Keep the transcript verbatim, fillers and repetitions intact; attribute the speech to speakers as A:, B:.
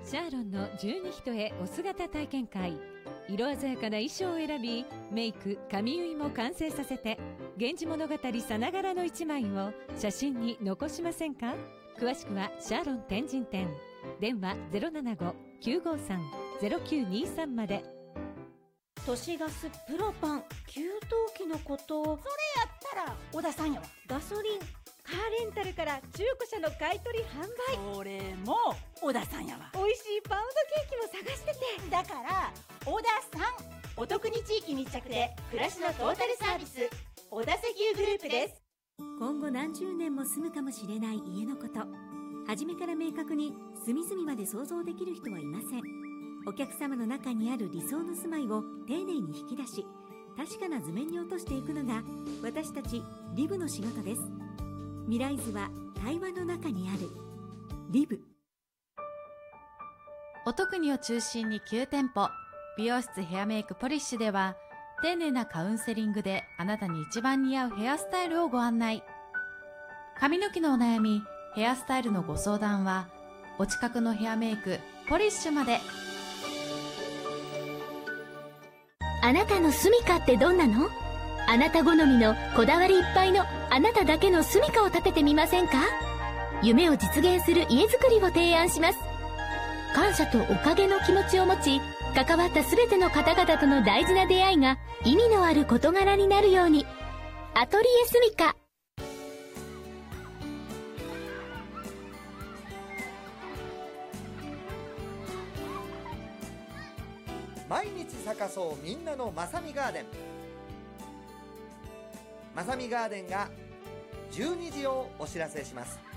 A: シャーロンの十二人へお姿体験会。色鮮やかな衣装を選び、メイク、髪結いも完成させて、源氏物語さながらの一枚を写真に残しませんか？詳しくはシャーロン天神店、電話 ゼロななご きゅうごさん ゼロきゅうにさん まで。
B: 都市ガスプロパン給湯器のこと、
C: それやったら小田さんやわ。
B: ガソリン、カーレンタルから中古車の買い取り販売、
C: それも小田さんやわ。
B: 美味しいパウンドケーキも探してて、
C: だから小田さん、お得に地域密着で暮らしのトータルサービス、小田石油グループです。
D: 今後何十年も住むかもしれない家のこと、初めから明確に隅々まで想像できる人はいません。お客様の中にある理想の住まいを丁寧に引き出し、確かな図面に落としていくのが私たちリブの仕事です。未来図は対話の中にある。リブ。
E: お得にを中心にきゅう店舗、美容室ヘアメイクポリッシュでは丁寧なカウンセリングであなたに一番似合うヘアスタイルをご案内。髪の毛のお悩み、ヘアスタイルのご相談はお近くのヘアメイクポリッシュまで。
F: あなたの住みかってどんなの？あなた好みのこだわりいっぱいのあなただけの住みかを建ててみませんか？夢を実現する家づくりを提案します。感謝とおかげの気持ちを持ち、関わったすべての方々との大事な出会いが意味のある事柄になるように。アトリエ住みか。
G: 毎日咲かそうみんなのまさみガーデン。まさみガーデンがじゅうにじをお知らせします。